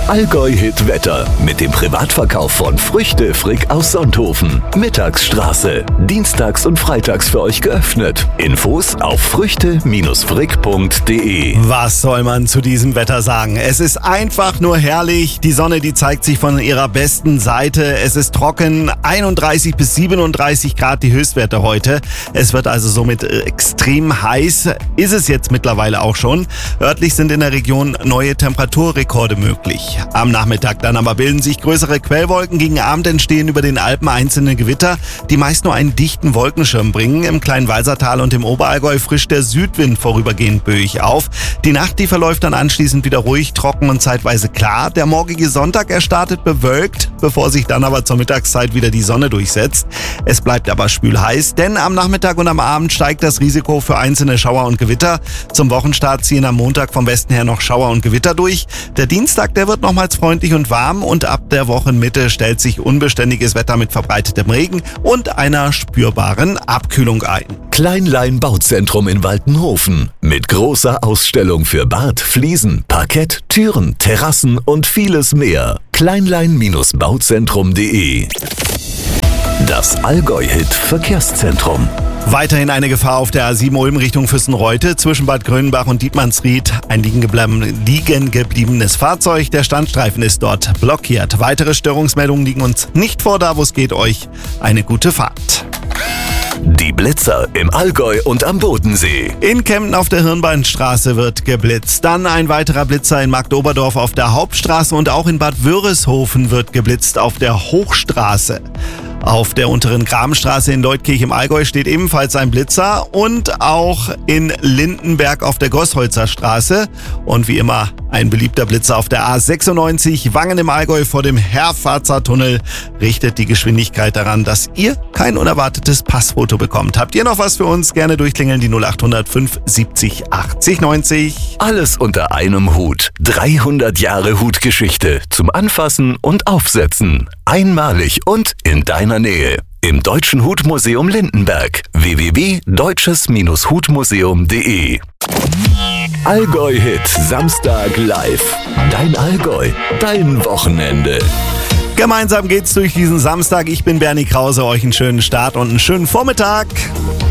Das Allgäu-Hit-Wetter mit dem Privatverkauf von Früchte Frick aus Sonthofen. Mittagsstraße. Dienstags und freitags für euch geöffnet. Infos auf früchte-frick.de. Was soll man zu diesem Wetter sagen? Es ist einfach nur herrlich. Die Sonne, die zeigt sich von ihrer besten Seite. Es ist trocken. 31 bis 37 Grad die Höchstwerte heute. Es wird also somit extrem heiß. Ist es jetzt mittlerweile auch schon. Örtlich sind in der Region neue Temperaturrekorde möglich. Am Nachmittag dann aber bilden sich größere Quellwolken. Gegen Abend entstehen über den Alpen einzelne Gewitter, die meist nur einen dichten Wolkenschirm bringen. Im kleinen Walsertal und im Oberallgäu frischt der Südwind vorübergehend böig auf. Die Nacht, die verläuft dann anschließend wieder ruhig, trocken und zeitweise klar. Der morgige Sonntag, er startet bewölkt, bevor sich dann aber zur Mittagszeit wieder die Sonne durchsetzt. Es bleibt aber spülheiß, denn am Nachmittag und am Abend steigt das Risiko für einzelne Schauer und Gewitter. Zum Wochenstart ziehen am Montag vom Westen her noch Schauer und Gewitter durch. Der Dienstag, der wird nochmals freundlich und warm und ab der Wochenmitte stellt sich unbeständiges Wetter mit verbreitetem Regen und einer spürbaren Abkühlung ein. Kleinlein Bauzentrum in Waltenhofen mit großer Ausstellung für Bad, Fliesen, Parkett, Türen, Terrassen und vieles mehr. Kleinlein-bauzentrum.de. Das Allgäu-Hit Verkehrszentrum. Weiterhin eine Gefahr auf der A7 Ulm Richtung Füssenreute zwischen Bad Grönenbach und Dietmannsried. Ein liegen gebliebenes Fahrzeug. Der Standstreifen ist dort blockiert. Weitere Störungsmeldungen liegen uns nicht vor. Da, wo es geht, euch eine gute Fahrt. Die Blitzer im Allgäu und am Bodensee. In Kempten auf der Hirnbeinstraße wird geblitzt. Dann ein weiterer Blitzer in Marktoberdorf auf der Hauptstraße und auch in Bad Wörishofen wird geblitzt auf der Hochstraße. Auf der unteren Grabenstraße in Leutkirch im Allgäu steht ebenfalls ein Blitzer und auch in Lindenberg auf der Gossholzer Straße. Und wie immer ein beliebter Blitzer auf der A96 Wangen im Allgäu vor dem Herfarzer Tunnel richtet die Geschwindigkeit daran, dass ihr kein unerwartetes Passfoto bekommt. Habt ihr noch was für uns? Gerne durchklingeln die 0800 570 80 90. Alles unter einem Hut. 300 Jahre Hutgeschichte zum Anfassen und Aufsetzen. Einmalig und in deiner Nähe. Im Deutschen Hutmuseum Lindenberg. www.deutsches-hutmuseum.de. Allgäu-Hit Samstag live. Dein Allgäu, dein Wochenende. Gemeinsam geht's durch diesen Samstag. Ich bin Bernie Krause. Euch einen schönen Start und einen schönen Vormittag.